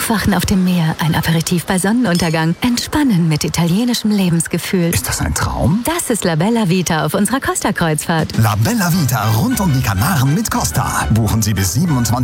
Aufwachen auf dem Meer, ein Aperitif bei Sonnenuntergang. Entspannen mit italienischem Lebensgefühl. Ist das ein Traum? Das ist La Bella Vita auf unserer Costa-Kreuzfahrt. La Bella Vita rund um die Kanaren mit Costa. Buchen Sie bis 27